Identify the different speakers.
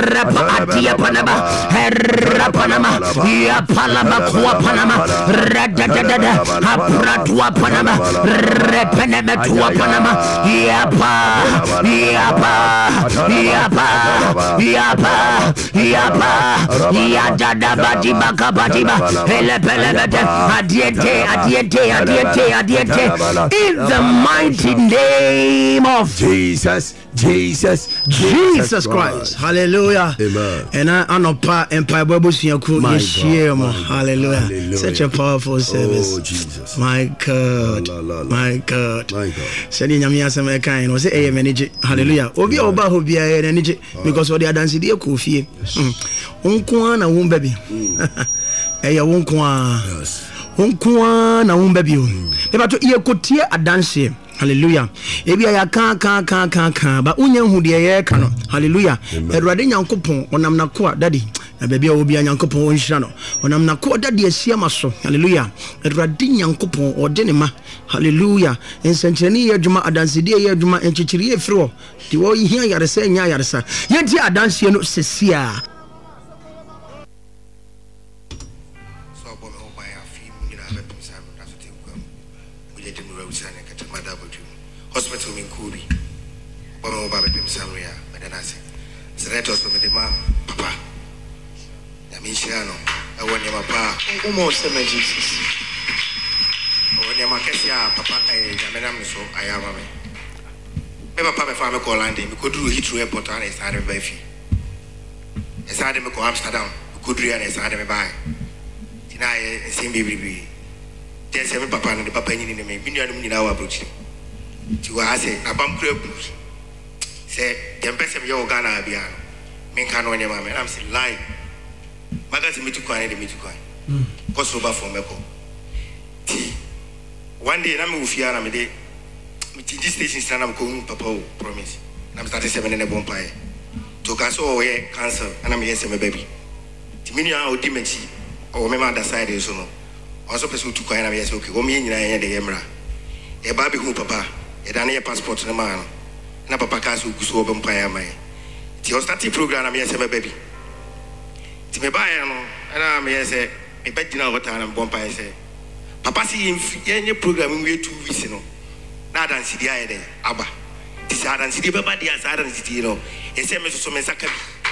Speaker 1: Adia Panama, Rapanama, Yapalama, Panama, Radadada, Apratua Panama, Repenema Tua Panama, Yapa, Yadada Badiba Kabadiba, Elepelebete, Adiete, in the mighty name of Jesus Christ. Hallelujah. Amen. And I know pa empire hallelujah. Such a powerful service.
Speaker 2: Oh Jesus.
Speaker 1: My God. Sending Yamia some kind was a manage. Hallelujah. Obi oba hobia energy because what they are dancing dear coffee. Unkwana womb baby. Eya wonkwa. Wonkwa na womb baby. Never to ear kotia a dance. Hallelujah. Ebi ya kan ba unye hu de ye ka no. Hallelujah. Erade Nyankopon onam na ko daddy. Na baby obi Nyankopon onhira no. Onam na ko daddy asia maso. Hallelujah. Erade Nyankopon ode ne ma. Hallelujah. Ensencheni ye dwuma adansede ye dwuma enchichiri ye firo. Ti wo hia yaresa nya yaresa. Ye di adanse no sesia.
Speaker 3: Hospital in Kuri. Bono Baba Pim Samria, Madanasi. Senator from the Papa. Yamishiano. I want your papa. Almost 7 Jesus. When your Macasia, Papa, Yamanam, so I am a man. Never Papa Farmer call landing. We could do Heathrow Airport and a side of Buffy. A side of Amsterdam. We could read a side of a buy. Deny a same baby. There's 7 Papa and the Papa in the million hour approaching. To say, a bump crib. Say, the Empress your Ghana Biano. Men can't know your mamma. I'm saying, lie. Magazine me to coin, me to coin. Cost over for Meko. One day, I'm with Fiana, me day. This station stand up going, Papa, promise. And I'm starting 7 in a bonfire. To cancel away, cancel, and I'm here, my baby. Timinia or Dimensi, or my mother side is no. Also, pursue to coin, I'm yes, okay. Woman in the Emra. A baby who, Papa. A passport to the man. Na Papa Casu go over Empire. The starting program, I'm yes, my baby. To me buy, and I'm yes, a bet now what I'm bonfire say. Papa see him any program we 2 weeks, Not dance the idea, Abba. This is Adan City, Baba, the Adan City, A semi so Messaka.